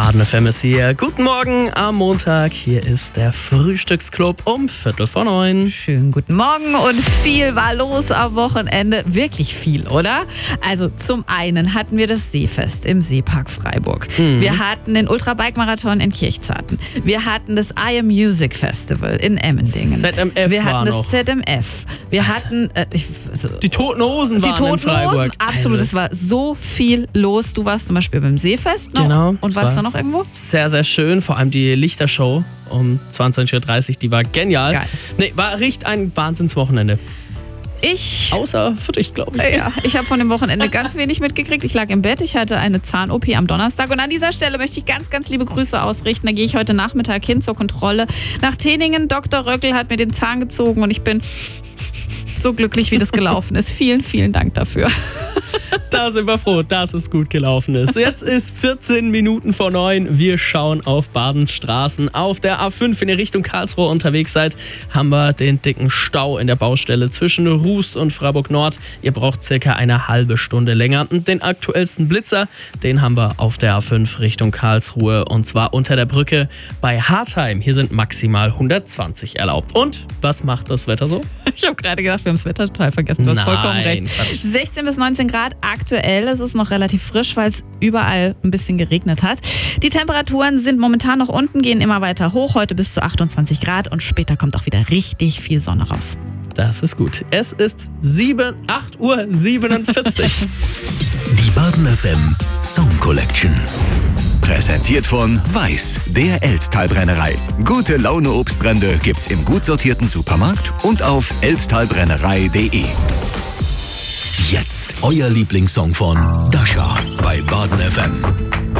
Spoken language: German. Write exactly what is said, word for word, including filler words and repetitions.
Baden F M ist hier. Guten Morgen am Montag. Hier ist der Frühstücksclub um Viertel vor neun. Schönen guten Morgen und viel war los am Wochenende. Wirklich viel, oder? Also zum einen hatten wir das Seefest im Seepark Freiburg. Mhm. Wir hatten den Ultrabike-Marathon in Kirchzarten. Wir hatten das I Am Music Festival in Emmendingen. Z M F Wir war hatten das noch. Z M F. Wir Also, hatten... Äh, ich, also, Die Toten Hosen die waren in Toten Freiburg. Hosen, absolut. Also, Es war so viel los. Du warst zum Beispiel beim Seefest noch. Genau. Und warst du noch irgendwo? Sehr, sehr schön. Vor allem die Lichtershow um zweiundzwanzig Uhr dreißig, die war genial. Geil. Nee, war richtig ein Wahnsinnswochenende. Ich... Außer für dich, glaube ich. Ja, ich habe von dem Wochenende ganz wenig mitgekriegt. Ich lag im Bett, ich hatte eine Zahn-O P am Donnerstag und an dieser Stelle möchte ich ganz, ganz liebe Grüße ausrichten. Da gehe ich heute Nachmittag hin zur Kontrolle nach Teningen. Doktor Röckel hat mir den Zahn gezogen und ich bin so glücklich, wie das gelaufen ist. Vielen, vielen Dank dafür. Da sind wir froh, dass es gut gelaufen ist. Jetzt ist vierzehn Minuten vor neun. Wir schauen auf Badens Straßen. Auf der A fünf, wenn ihr Richtung Karlsruhe unterwegs seid, haben wir den dicken Stau in der Baustelle zwischen Rust und Freiburg Nord. Ihr braucht circa eine halbe Stunde länger. Und den aktuellsten Blitzer, den haben wir auf der A fünf Richtung Karlsruhe. Und zwar unter der Brücke bei Hartheim. Hier sind maximal hundertzwanzig erlaubt. Und was macht das Wetter so? Ich habe gerade gedacht, wir haben das Wetter total vergessen. Du hast Nein, vollkommen recht. Quatsch. sechzehn bis neunzehn Grad aktuell. Es ist noch relativ frisch, weil es überall ein bisschen geregnet hat. Die Temperaturen sind momentan noch unten, gehen immer weiter hoch. Heute bis zu achtundzwanzig Grad und später kommt auch wieder richtig viel Sonne raus. Das ist gut. Es ist acht Uhr siebenundvierzig. Die Baden F M Song Collection. Präsentiert von Weiß, der Elsttalbrennerei. Gute Laune Obstbrände gibt's im gut sortierten Supermarkt und auf elsttalbrennerei punkt de. Jetzt euer Lieblingssong von Dasha bei Baden F M.